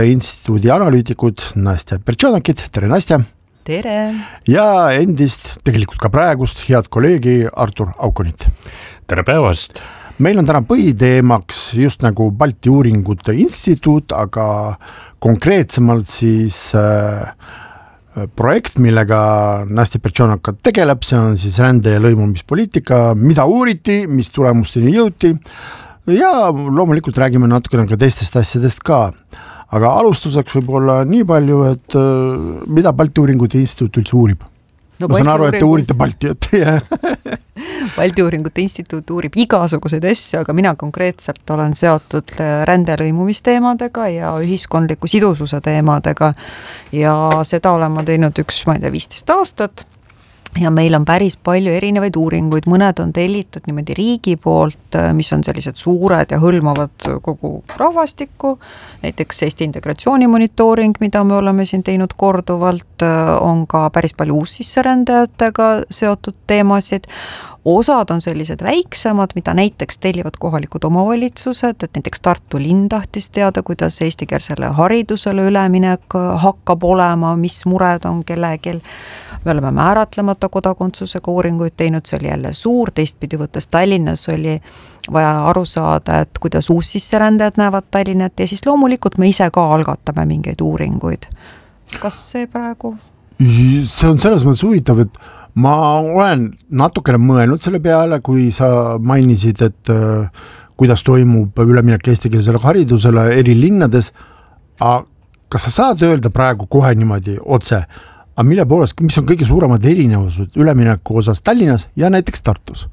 instituudi analüütikud Nastja Pertšonakit, tere Nastja! Tere! Ja endist, tegelikult ka praegust head kolleegi Artur Aukonit. Tere päevast! Meil on täna põhiteemaks just nagu Balti uuringute instituut, aga konkreetsemalt siis projekt, millega Nastja Pertšonakat tegeleb, see on siis rände- ja lõimumispoliitika, mida uuriti, mis tulemusteni jõuti ja loomulikult räägime natukene ka teistest asjadest ka. Aga alustuseks võib-olla nii palju, et mida Balti uuringute instituut üldse uurib? No, ma saan aru, et te uurite Balti, Balti uuringute instituut uurib igasuguseid asju, aga mina konkreetselt olen seotud rände- ja lõimumisteemadega ja ühiskondliku sidususe teemadega ja seda olen ma teinud 15 aastat. Ja meil on päris palju erinevaid uuringuid, mõned on tellitud niimoodi riigi poolt, mis on sellised suured ja hõlmavad kogu rahvastikku, näiteks Eesti integratsiooni monitooring, mida me oleme siin teinud korduvalt, on ka päris palju uussisserändajatega seotud teemasid, osad on sellised väiksemad, mida näiteks tellivad kohalikud omavalitsused, et näiteks Tartu linn tahtis teada, kuidas eestikeelsele haridusele üleminek hakkab olema, mis mured on kellegil. Me oleme määratlemata kodakondsusega uuringuid teinud, see oli jälle suur, teistpidi võttes Tallinnas oli vaja aru saada, et kuidas uussisserändajad näevad Tallinnat ja siis loomulikult me ise ka algatame mingeid uuringuid. Kas see praegu? See on selles mõttes huvitav, et ma olen natukene mõelnud selle peale, kui sa mainisid, et kuidas toimub üleminek eestikeelsele haridusele eri linnades, aga kas sa saad öelda praegu kohe niimoodi otse, aga mille poolest, mis on kõige suuremad erinevused ülemineku osas Tallinnas ja näiteks Tartus?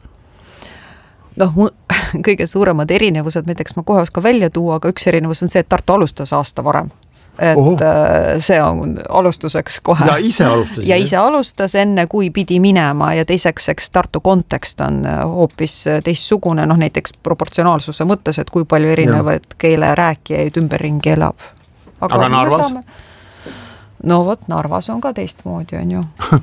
Kõige suuremad erinevused, näiteks ma kohe oskan välja tuua, aga üks erinevus on see, et Tartu alustas aasta varem. Et see on alustuseks kohe. Ja ise alustas enne, kui pidi minema ja teiseks, eks Tartu kontekst on hoopis teistsugune, näiteks proportsionaalsuse mõttes, et kui palju erinevaid keele rääkijaid ümberringi elab. Aga Narvas? Narvas on ka teistmoodi, on ju.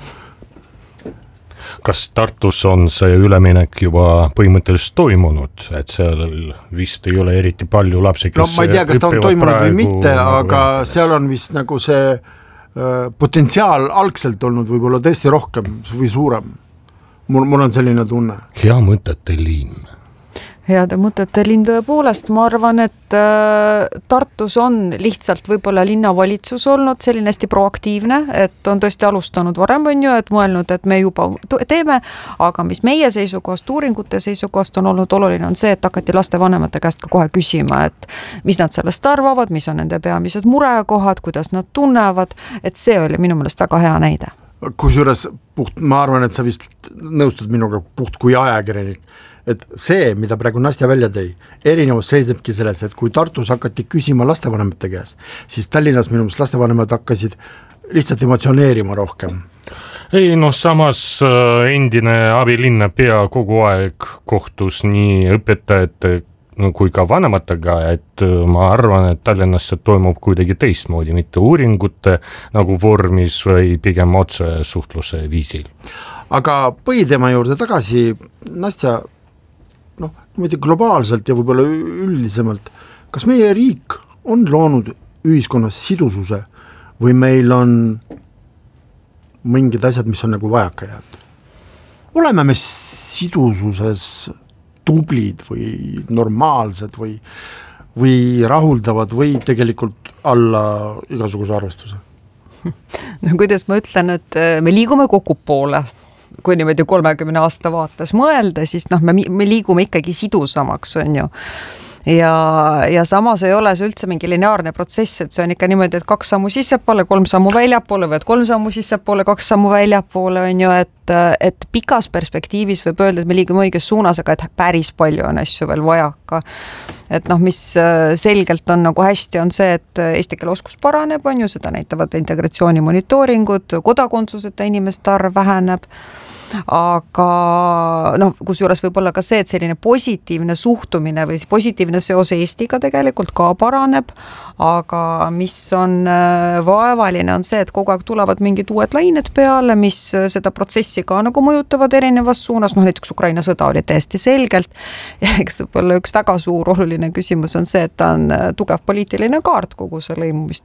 Kas Tartus on see üleminek juba põhimõtteliselt toimunud, et seal vist ei ole eriti palju lapsi, kes ma ei tea, kas ta on toimunud või mitte, aga seal on vist nagu see potentsiaal algselt olnud võib-olla tõesti rohkem või suurem. Mul on selline tunne. Hea mõtete linn. Heade mõtete linn tõepoolest, ma arvan, et Tartus on lihtsalt võib-olla linnavalitsus olnud selline hästi proaktiivne, et on tõesti alustanud varem, on ju, et mõelnud, et me juba teeme, aga mis meie seisukohast, uuringute seisukohast on olnud oluline, on see, et hakati lastevanemate käest ka kohe küsima, et mis nad sellest arvavad, mis on nende peamised murekohad, kuidas nad tunnevad, et see oli minu meelest väga hea näide. Kusjuures ma arvan, et sa vist nõustud minuga puht kui ajakirjanik, et see, mida praegu Nastja välja tõi, erinevus seisnebki selles, et kui Tartus hakati küsima lastevanemate käest, siis Tallinnas minu meelest lastevanemad hakkasid lihtsalt emotsioneerima rohkem. Ei, samas endine abilinnapea kogu aeg kohtus nii õpetajate kui ka vanematega, et ma arvan, et Tallinnas see toimub kuidagi teistmoodi, mitte uuringute nagu vormis või pigem otse suhtluse viisil. Aga põhiteema juurde tagasi, Nastja, niimoodi globaalselt ja võib-olla üldisemalt, kas meie riik on loonud ühiskonnas sidususe või meil on mingid asjad, mis on nagu vajaka jäänud? Oleme me sidususes tublid või normaalsed või rahuldavad või tegelikult alla igasuguse arvestuse? Kuidas ma ütlen, et me liigume kokku poole. Kui niimoodi 30 aasta vaates mõelda, siis me liigume ikkagi sidusamaks, on ju. Ja samas ei ole see üldse mingi lineaarne protsess, et see on ikka niimoodi, et 2 sammu sissepoole, 3 sammu väljapoole või et 3 sammu sissepoole, 2 sammu väljapoole, on ju, et pikas perspektiivis võib öelda, et me liigume õiges suunas, aga et päris palju on asju veel vajaka. Et mis selgelt on nagu hästi, on see, et eesti keele oskus paraneb, on ju, seda näitavad integratsiooni monitooringud, kodakondsuseta inimeste arv väheneb, aga kusjuures võib olla ka see, et selline positiivne suhtumine või positiivne seos Eestiga tegelikult ka paraneb, aga mis on vaevaline, on see, et kogu aeg tulevad mingid uued lained peale, mis seda protsessi protsessi ka nagu mõjutavad erinevas suunas, näiteks Ukraina sõda oli täiesti selgelt ja eks võib-olla üks väga suur oluline küsimus on see, et ta on tugev poliitiline kaart kogu see